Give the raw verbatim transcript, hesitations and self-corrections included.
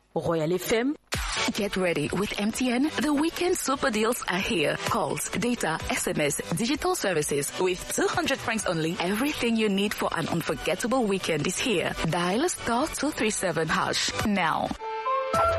Royal F M. Get ready with M T N. The weekend super deals are here. Calls, data, S M S, digital services with two hundred francs only. Everything you need for an unforgettable weekend is here. Dial star two three seven hash now.